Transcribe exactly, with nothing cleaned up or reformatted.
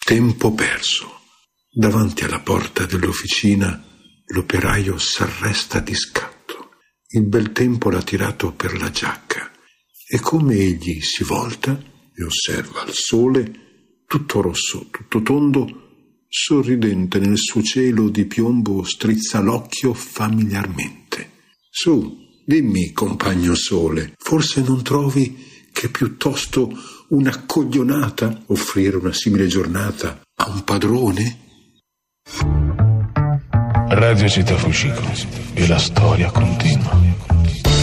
Tempo perso. Davanti alla porta dell'officina l'operaio s'arresta di scatto. Il bel tempo l'ha tirato per la giacca e come egli si volta e osserva il sole, tutto rosso, tutto tondo, sorridente nel suo cielo di piombo, strizza l'occhio familiarmente. Su, dimmi, compagno sole, forse non trovi che piuttosto una coglionata offrire una simile giornata a un padrone? Radio Città Fucico, e la storia continua.